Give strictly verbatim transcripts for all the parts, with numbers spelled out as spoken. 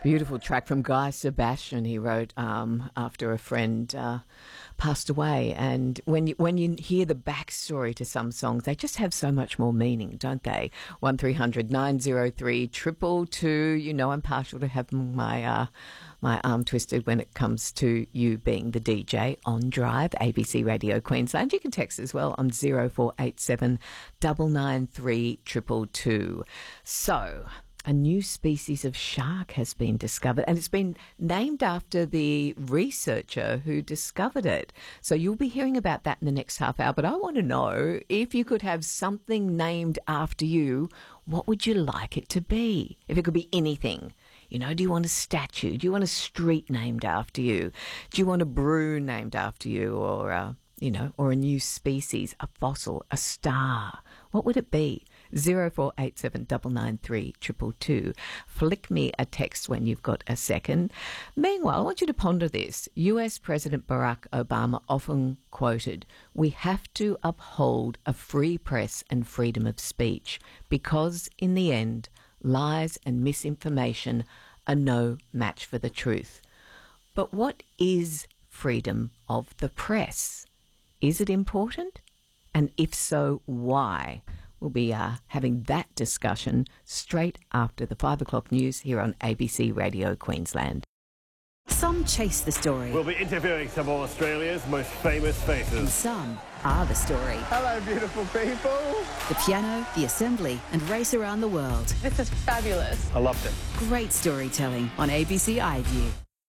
Beautiful track from Guy Sebastian. He wrote um, after a friend uh, passed away. And when you, when you hear the backstory to some songs, they just have so much more meaning, don't they? one three hundred nine oh three two two two. You know I'm partial to having my, uh, my arm twisted when it comes to you being the D J on Drive, A B C Radio Queensland. You can text as well on zero four eight seven nine nine three two two two. So... a new species of shark has been discovered, and it's been named after the researcher who discovered it. So you'll be hearing about that in the next half hour. But I want to know, if you could have something named after you, what would you like it to be? If it could be anything. You know, do you want a statue? Do you want a street named after you? Do you want a brew named after you, or a, you know, or a new species, a fossil, a star? What would it be? zero four eight seven nine nine three two two two. Flick me a text when you've got a second. Meanwhile, I want you to ponder this. U S President Barack Obama often quoted, "We have to uphold a free press and freedom of speech because, in the end, lies and misinformation are no match for the truth." But what is freedom of the press? Is it important? And if so, why? We'll be uh, having that discussion straight after the five o'clock news here on A B C Radio Queensland. Some chase the story. We'll be interviewing some of Australia's most famous faces. And some are the story. Hello, beautiful people. The piano, the assembly, and race around the world. This is fabulous. I loved it. Great storytelling on A B C iView.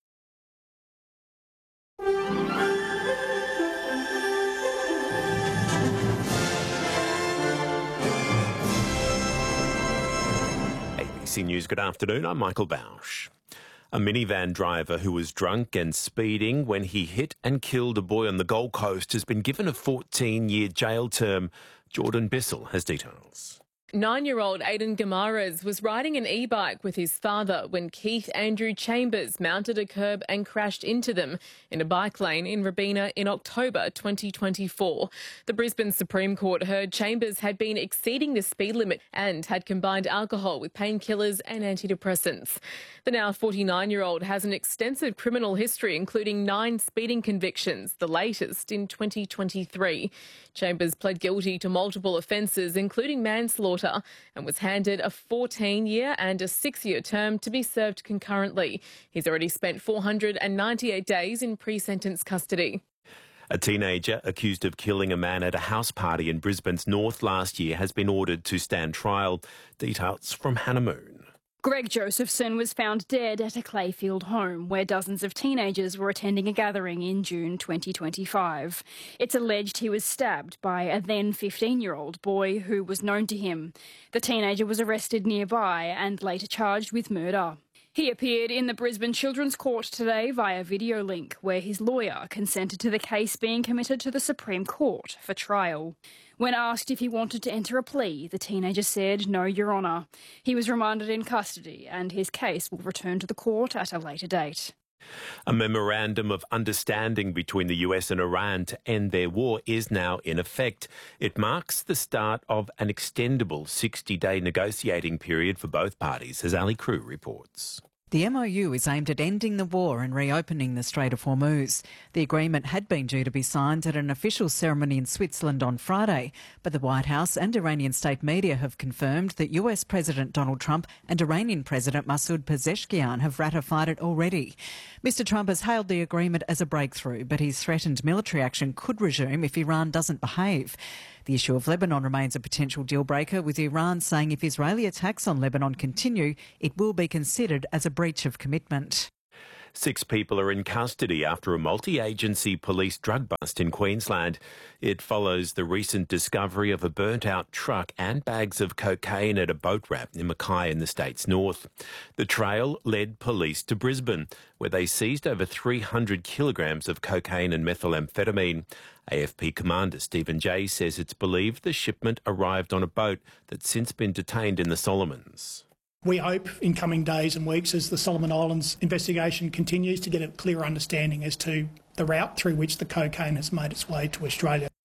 A B C News, good afternoon. I'm Michael Bausch. A minivan driver who was drunk and speeding when he hit and killed a boy on the Gold Coast has been given a fourteen-year jail term. Jordan Bissell has details. Nine-year-old Aidan Gamares was riding an e-bike with his father when Keith Andrew Chambers mounted a curb and crashed into them in a bike lane in Robina in October twenty twenty-four. The Brisbane Supreme Court heard Chambers had been exceeding the speed limit and had combined alcohol with painkillers and antidepressants. The now forty-nine-year-old has an extensive criminal history, including nine speeding convictions, the latest in twenty twenty-three. Chambers pled guilty to multiple offences, including manslaughter, and was handed a fourteen-year and a six-year term to be served concurrently. He's already spent four hundred ninety-eight days in pre-sentence custody. A teenager accused of killing a man at a house party in Brisbane's north last year has been ordered to stand trial. Details from Hannah Moon. Greg Josephson was found dead at a Clayfield home where dozens of teenagers were attending a gathering in June twenty twenty-five. It's alleged he was stabbed by a then fifteen-year-old boy who was known to him. The teenager was arrested nearby and later charged with murder. He appeared in the Brisbane Children's Court today via video link, where his lawyer consented to the case being committed to the Supreme Court for trial. When asked if he wanted to enter a plea, the teenager said, "No, Your Honour." He was remanded in custody and his case will return to the court at a later date. A memorandum of understanding between the U S and Iran to end their war is now in effect. It marks the start of an extendable sixty-day negotiating period for both parties, as Ali Crew reports. The M O U is aimed at ending the war and reopening the Strait of Hormuz. The agreement had been due to be signed at an official ceremony in Switzerland on Friday, but the White House and Iranian state media have confirmed that U S President Donald Trump and Iranian President Masoud Pezeshkian have ratified it already. Mister Trump has hailed the agreement as a breakthrough, but he's threatened military action could resume if Iran doesn't behave. The issue of Lebanon remains a potential deal breaker, with Iran saying if Israeli attacks on Lebanon continue, it will be considered as a breach of commitment. Six people are in custody after a multi-agency police drug bust in Queensland. It follows the recent discovery of a burnt-out truck and bags of cocaine at a boat ramp in Mackay in the state's north. The trail led police to Brisbane, where they seized over three hundred kilograms of cocaine and methamphetamine. A F P commander Stephen Jay says it's believed the shipment arrived on a boat that's since been detained in the Solomons. We hope in coming days and weeks, as the Solomon Islands investigation continues, to get a clearer understanding as to the route through which the cocaine has made its way to Australia.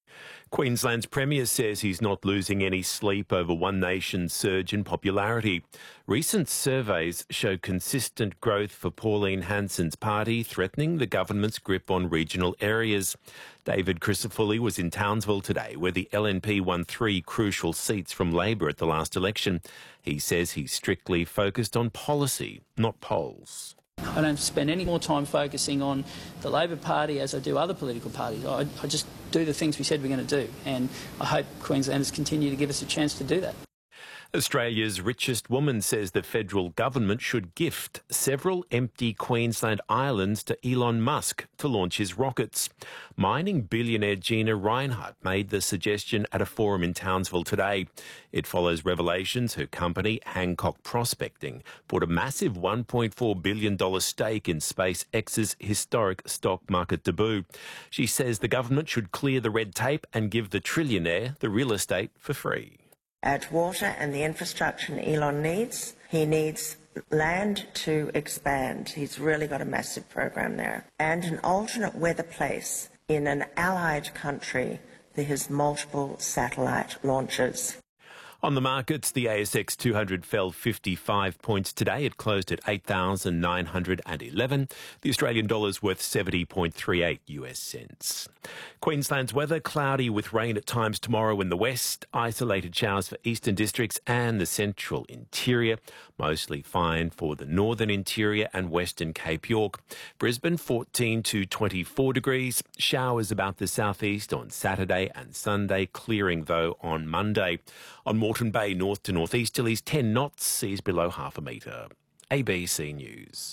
Queensland's Premier says he's not losing any sleep over One Nation's surge in popularity. Recent surveys show consistent growth for Pauline Hanson's party, threatening the government's grip on regional areas. David Crisafulli was in Townsville today, where the L N P won three crucial seats from Labor at the last election. He says he's strictly focused on policy, not polls. I don't spend any more time focusing on the Labor Party as I do other political parties. I, I just do the things we said we're going to do, and I hope Queenslanders continue to give us a chance to do that. Australia's richest woman says the federal government should gift several empty Queensland islands to Elon Musk to launch his rockets. Mining billionaire Gina Rinehart made the suggestion at a forum in Townsville today. It follows revelations her company, Hancock Prospecting, bought a massive one point four billion dollars stake in SpaceX's historic stock market debut. She says the government should clear the red tape and give the trillionaire the real estate for free. Add water and the infrastructure Elon needs. He needs land to expand. He's really got a massive program there. And an alternate weather place in an allied country for his multiple satellite launches. On the markets, the A S X two hundred fell fifty-five points today. It closed at eight thousand nine hundred eleven. The Australian dollar's worth seventy point three eight U S cents. Queensland's weather, cloudy with rain at times tomorrow in the west. Isolated showers for eastern districts and the central interior. Mostly fine for the northern interior and western Cape York. Brisbane fourteen to twenty-four degrees. Showers about the southeast on Saturday and Sunday, clearing though on Monday. On Moreton Bay, north to northeasterlies, ten knots, seas below half a metre. A B C News.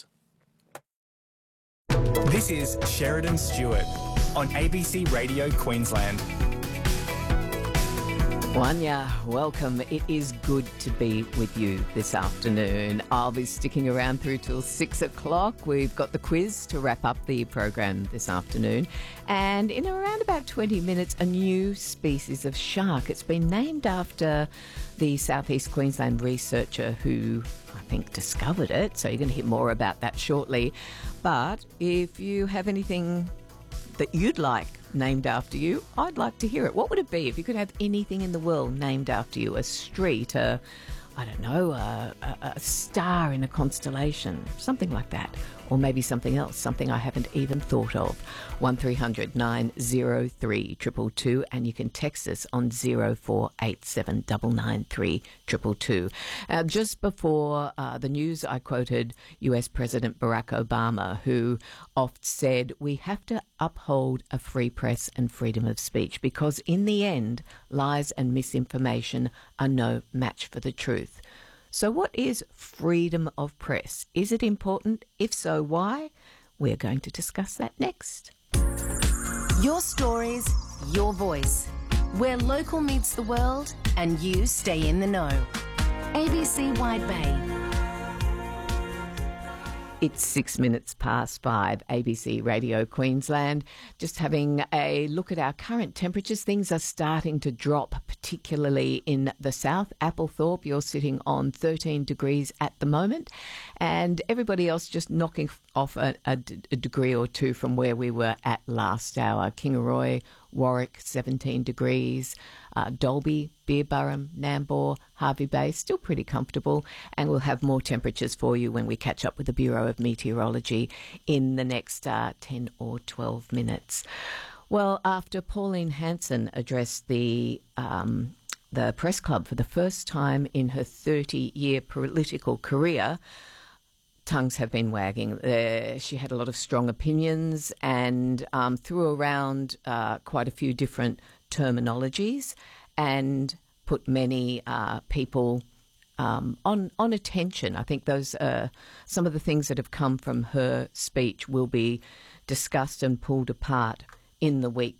This is Sheridan Stewart on A B C Radio Queensland. Wanya, welcome. It is good to be with you this afternoon. I'll be sticking around through till six o'clock. We've got the quiz to wrap up the program this afternoon. And in around about twenty minutes, a new species of shark. It's been named after the Southeast Queensland researcher who, I think, discovered it. So you're going to hear more about that shortly. But if you have anything that you'd like named after you, I'd like to hear it. What would it be if you could have anything in the world named after you? A street, a, I don't know, a, a, a star in a constellation, something like that. Or maybe something else, something I haven't even thought of. one three hundred nine oh three two two two, and you can text us on zero four eight seven nine nine three two two two. Uh, just before uh, the news, I quoted U S President Barack Obama, who oft said, we have to uphold a free press and freedom of speech because in the end, lies and misinformation are no match for the truth. So what is freedom of press? Is it important? If so, why? We're going to discuss that next. Your stories, your voice. Where local meets the world and you stay in the know. A B C Wide Bay. It's six minutes past five, A B C Radio Queensland. Just having a look at our current temperatures. Things are starting to drop, particularly in the south. Applethorpe, you're sitting on thirteen degrees at the moment. And everybody else just knocking off a, a, a degree or two from where we were at last hour. Kingaroy, Warwick, seventeen degrees. Uh, Dalby, Beerburrum, Nambour, Hervey Bay, still pretty comfortable. And we'll have more temperatures for you when we catch up with the Bureau of Meteorology in the next uh, ten or twelve minutes. Well, after Pauline Hanson addressed the um, the press club for the first time in her thirty-year political career, tongues have been wagging. Uh, she had a lot of strong opinions and um, threw around uh, quite a few different terminologies and put many uh, people um, on on attention. I think those uh, some of the things that have come from her speech will be discussed and pulled apart in the week